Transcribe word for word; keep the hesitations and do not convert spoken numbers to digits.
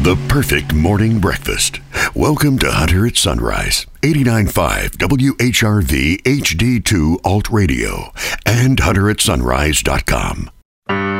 The perfect morning breakfast. Welcome to Hunter at Sunrise, eighty-nine point five W H R V H D two Alt Radio and hunter at sunrise dot com.